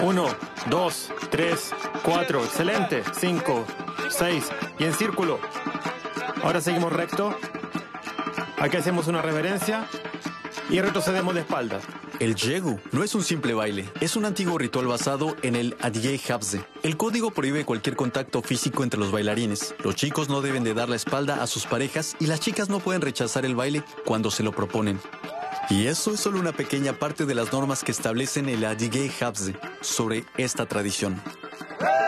1, 2, 3, 4. Excelente. 5, 6. Y en círculo. Ahora seguimos recto. Aquí hacemos una reverencia. Y retrocedemos de espaldas. El Yegu no es un simple baile, es un antiguo ritual basado en el Adiyei Habze. El código prohíbe cualquier contacto físico entre los bailarines. Los chicos no deben de dar la espalda a sus parejas y las chicas no pueden rechazar el baile cuando se lo proponen. Y eso es solo una pequeña parte de las normas que establecen el Adiyei Habze sobre esta tradición.